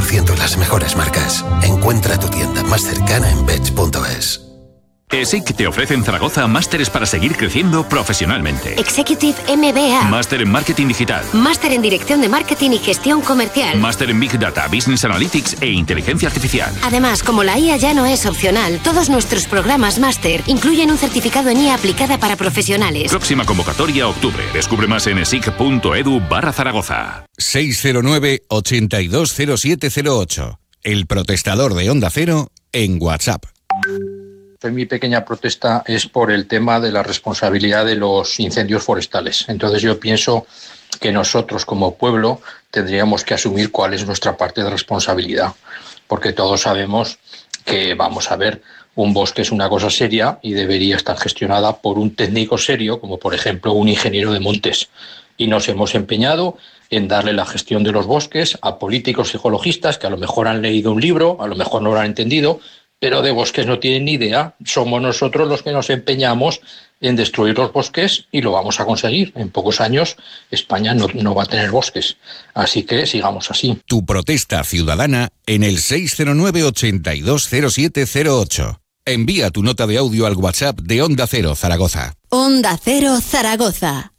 introduciendo las mejores marcas. Encuentra tu tienda más cercana en Bech.es. ESIC te ofrece en Zaragoza másteres para seguir creciendo profesionalmente. Executive MBA. Máster en Marketing Digital. Máster en Dirección de Marketing y Gestión Comercial. Máster en Big Data, Business Analytics e Inteligencia Artificial. Además, como la IA ya no es opcional, todos nuestros programas máster incluyen un certificado en IA aplicada para profesionales. Próxima convocatoria octubre. Descubre más en esic.edu/Zaragoza. 609 820708. El protestador de Onda Cero en WhatsApp. Mi pequeña protesta es por el tema de la responsabilidad de los incendios forestales. Entonces yo pienso que nosotros como pueblo tendríamos que asumir cuál es nuestra parte de responsabilidad, porque todos sabemos que, vamos a ver, un bosque es una cosa seria y debería estar gestionada por un técnico serio, como por ejemplo un ingeniero de montes. Y nos hemos empeñado en darle la gestión de los bosques a políticos ecologistas que a lo mejor han leído un libro, a lo mejor no lo han entendido, pero de bosques no tienen ni idea. Somos nosotros los que nos empeñamos en destruir los bosques y lo vamos a conseguir. En pocos años España no va a tener bosques. Así que sigamos así. Tu protesta ciudadana en el 609 820708. Envía tu nota de audio al WhatsApp de Onda Cero Zaragoza. Onda Cero Zaragoza.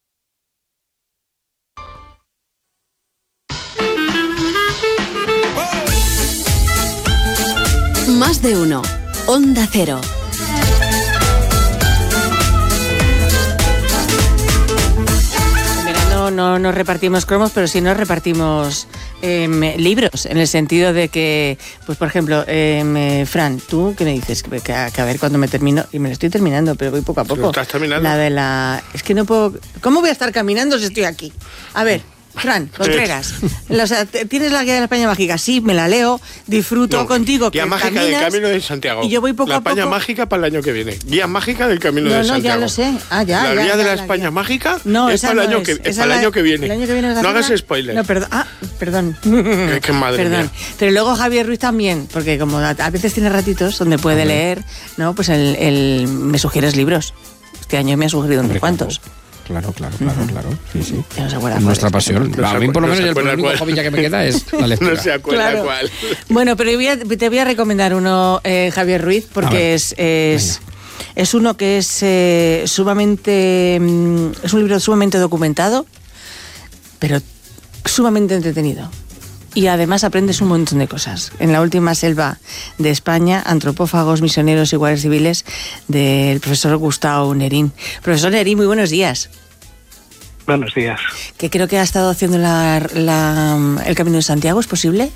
Más de uno. Onda Cero. No nos repartimos cromos, pero sí nos repartimos libros, en el sentido de que, pues por ejemplo, Fran, ¿tú qué me dices? Que a ver cuándo me termino, y me lo estoy terminando, pero voy poco a poco. ¿Lo estás terminando? Es que no puedo... ¿Cómo voy a estar caminando si estoy aquí? A ver... Fran, Contreras, o sea, ¿tienes la guía de la España mágica? Sí, me la leo, disfruto contigo. Guía mágica del Camino de Santiago. Y yo voy poco a poco. La España mágica para el año que viene. Guía mágica del Camino de Santiago. No, ya lo sé. La guía de la España mágica es para el año que viene. El año que viene no hagas spoiler. No, perdón. Qué madre mía. Pero luego Javier Ruiz también, porque como a veces tiene ratitos donde puede leer, ¿no? Pues me sugieres libros. Este año me ha sugerido unos cuantos. Claro. Sí. Ya no se acuerda. Nuestra pasión. A mí, por lo menos, el único hobby ya que me queda es la lectura. No se acuerda cuál. Bueno, pero te voy a recomendar uno, Javier Ruiz, porque es uno que es sumamente... Es un libro sumamente documentado, pero sumamente entretenido. Y además aprendes un montón de cosas. En la última selva de España, antropófagos, misioneros y guardias civiles, del profesor Gustavo Nerín. Profesor Nerín, muy buenos días. Buenos días. Que creo que ha estado haciendo el Camino de Santiago, ¿es posible?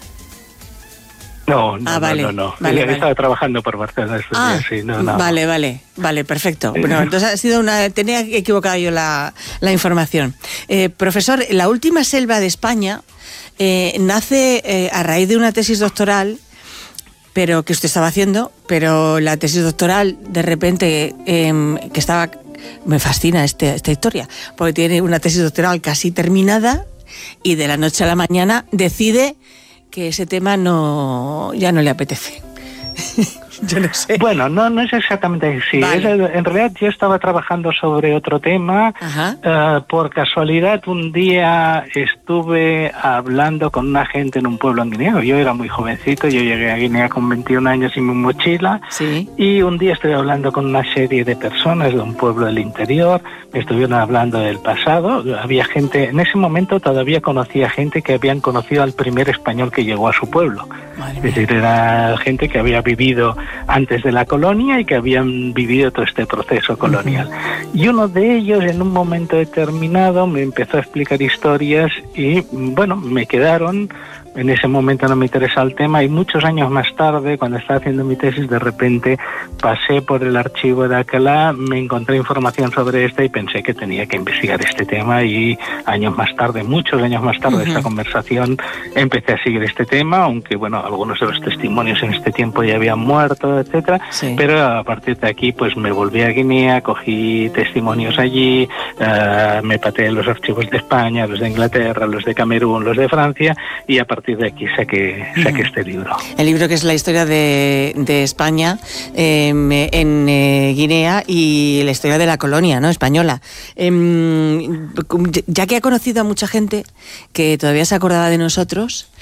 No. Vale. He estado trabajando por Barcelona estos días, sí. No. Vale, perfecto. Bueno, entonces ha sido tenía equivocado yo la información. Profesor, la última selva de España nace a raíz de una tesis doctoral, pero que usted estaba haciendo, pero la tesis doctoral de repente que estaba... Me fascina esta historia, porque tiene una tesis doctoral casi terminada y de la noche a la mañana decide que ese tema ya no le apetece. Yo no sé. Bueno, no es exactamente así. Vale. En realidad yo estaba trabajando sobre otro tema. Por casualidad un día estuve hablando con una gente en un pueblo en Guinea. Yo era muy jovencito, yo llegué a Guinea con 21 años y mi mochila. Sí. Y un día estuve hablando con una serie de personas de un pueblo del interior. Me estuvieron hablando del pasado. Había gente, en ese momento todavía conocía gente que habían conocido al primer español que llegó a su pueblo. Es decir, era gente que había vivido antes de la colonia y que habían vivido todo este proceso colonial. Y uno de ellos en un momento determinado me empezó a explicar historias y bueno, me quedaron. En ese momento no me interesaba el tema y muchos años más tarde, cuando estaba haciendo mi tesis, de repente pasé por el archivo de Alcalá, me encontré información sobre y pensé que tenía que investigar este tema y años más tarde, muchos años más tarde de esta conversación, empecé a seguir este tema, aunque bueno, algunos de los testimonios en este tiempo ya habían muerto, etcétera, pero a partir de aquí pues me volví a Guinea, cogí testimonios allí, me pateé los archivos de España, los de Inglaterra, los de Camerún, los de Francia y a partir de aquí saqué este libro. El libro que es la historia de España en Guinea y la historia de la colonia, ¿no?, española. Ya que ha conocido a mucha gente que todavía se acordaba de nosotros,